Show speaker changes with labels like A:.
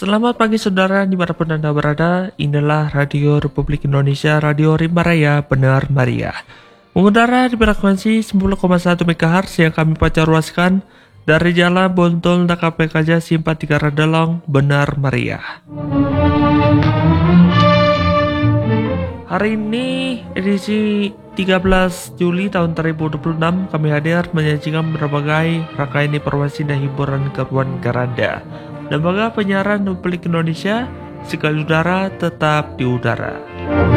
A: Selamat pagi saudara dimanapun Anda berada, inilah Radio Republik Indonesia, Radio Rimba Raya, Benar Meriah. Mengudara di frekuensi 10,1 MHz yang kami pancarluaskan dari Jalan Bontol DKP Kaja Simpatika Radalong, Benar Meriah. Hari ini edisi 13 Juli tahun 2026 kami hadir menyajikan berbagai rangkaian informasi dan hiburan keperluan Garanda. Lembaga Penyiaran Republik Indonesia, sekali udara tetap di udara.